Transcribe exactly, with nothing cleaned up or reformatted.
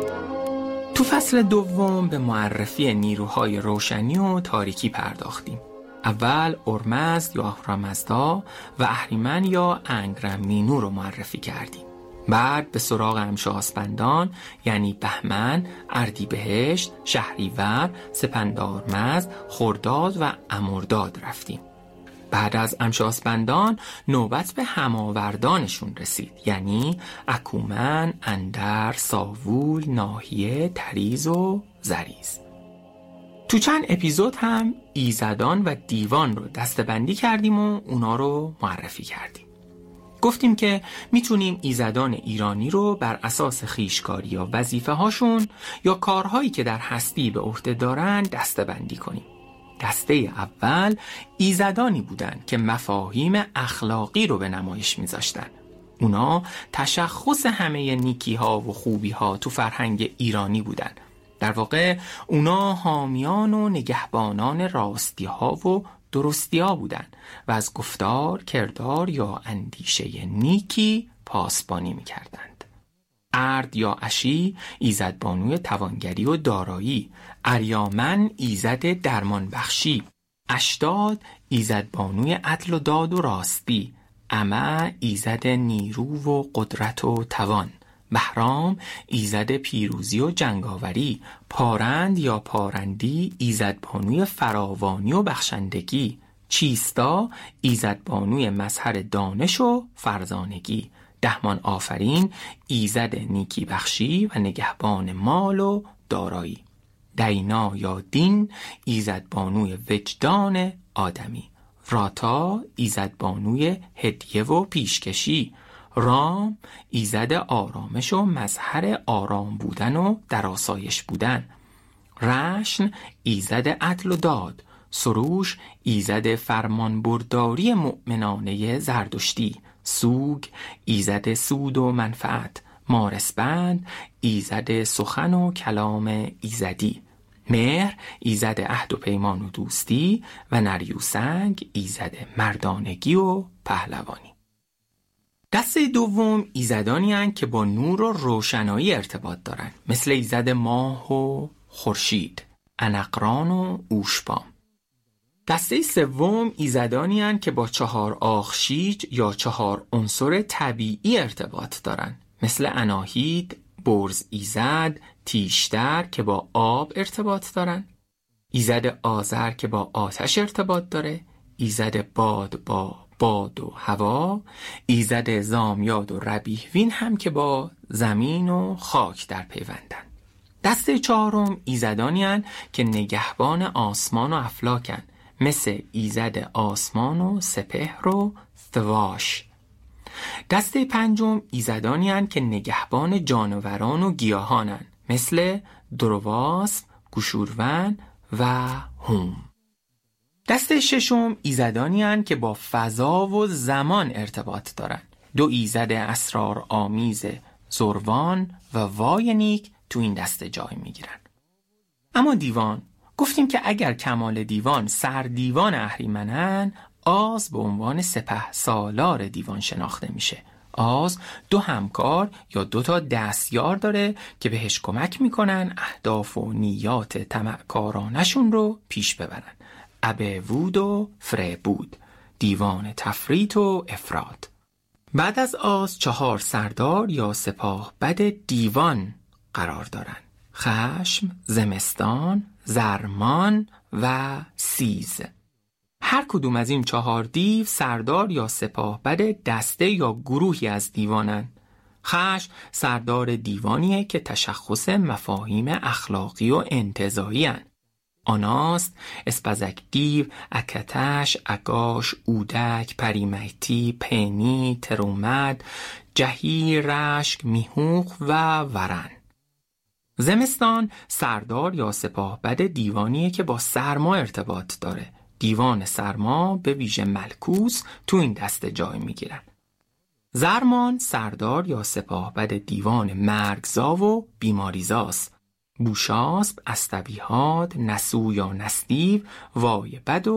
تو فصل دوم به معرفی نیروهای روشنی و تاریکی پرداختیم. اول ارمزد یا اهورامزدا و اهریمن یا انگرمینو رو معرفی کردیم. بعد به سراغ امشاسپندان یعنی بهمن، اردیبهشت، شهریور، سپندارمزد، خرداد و امرداد رفتیم. بعد از امشاسپندان نوبت به هماوردانشون رسید، یعنی اکومن، اندر، ساوول، ناحیه، تریز و زریز. تو چند اپیزود هم ایزدان و دیوان رو دسته‌بندی کردیم و اونا رو معرفی کردیم. گفتیم که میتونیم ایزدان ایرانی رو بر اساس خویشکاری یا وظیفه هاشون یا کارهایی که در هستی به عهده دارن دسته‌بندی کنیم. دسته اول ایزدانی بودن که مفاهیم اخلاقی رو به نمایش میذاشتن. اونا تشخص همه نیکی ها و خوبی ها تو فرهنگ ایرانی بودن. در واقع اونا حامیان و نگهبانان راستی ها و درستی ها بودن و از گفتار، کردار یا اندیشه نیکی پاسبانی میکردند. ارد یا اشی ایزد بانوی توانگری و دارایی، اریامن ایزد درمان بخشی، اشداد ایزد بانوی عدل و داد و راستی، امه ایزد نیرو و قدرت و توان، بهرام ایزد پیروزی و جنگاوری، پارند یا پارندی ایزد بانوی فراوانی و بخشندگی، چیستا ایزد بانوی مظهر دانش و فرزانگی، دهمان آفرین ایزد نیکی بخشی و نگهبان مال و دارایی، دینا یا دین ایزد بانوی وجدان آدمی، راتا ایزد بانوی هدیه و پیشکشی، رام ایزد آرامش و مظهر آرام بودن و در آسایش بودن، رشن ایزد عدل و داد، سروش ایزد فرمانبرداری مؤمنانه زردشتی، سوگ ایزد سود و منفعت، مارسبند ایزد سخن و کلام ایزدی، مهر ایزد عهد و پیمان و دوستی و نریوسنگ ایزد مردانگی و پهلوانی. دسته دوم ایزدانی هستند که با نور و روشنایی ارتباط دارند، مثل ایزد ماه و خورشید، انقران و اوشبام. دسته سوم ایزدانی هستند که با چهار آخشیج یا چهار عنصر طبیعی ارتباط دارند، مثل اناهید، برز ایزد، تیشتر که با آب ارتباط دارن، ایزد آذر که با آتش ارتباط داره، ایزد باد با باد و هوا، ایزد زامیاد و ربیهوین هم که با زمین و خاک در پیوندن. دسته چهارم ایزدانی هستند که نگهبان آسمان و افلاکن، مثل ایزد آسمان و سپهر و ثواش. دسته پنجم ایزدانی هستند که نگهبان جانوران و گیاهانند، مثل درواس، گشورون و هوم. دسته ششم ایزدانی هستند که با فضا و زمان ارتباط دارند. دو ایزد اسرار آمیز زروان و واینیک تو این دسته جای میگیرن. اما دیوان، گفتیم که اگر کمال دیوان سر دیوان اهریمنن، آز به عنوان سپه سالار دیوان شناخته میشه. آز دو همکار یا دو تا دستیار داره که بهش کمک میکنن اهداف و نیات طمعکارانشون رو پیش ببرن. ابهود و فرهبود، دیوان تفریط و افراد. بعد از آز چهار سردار یا سپاه بد دیوان قرار دارن: خشم، زمستان، زرمان و سیز. هر کدوم از این چهار دیو سردار یا سپاهبد دسته یا گروهی از دیوانن. خشم سردار دیوانیه که تشخص مفاهیم اخلاقی و انتزاعی هن. آناست، اسپزک دیو، اکتش، اگاش، اودک، پریمیتی، پنی، ترومد، جهی، رشک، میهوق و ورن. زمستان سردار یا سپاهبد دیوانیه که با سرما ارتباط داره. دیوان سرما به ویژه ملکوس تو این دسته جای میگیرن. زرمان سردار یا سپاهبد دیوان مرگزا و بیماریزاست. بوشاسب، استویهاد، نسو یا نستیو، وای بد و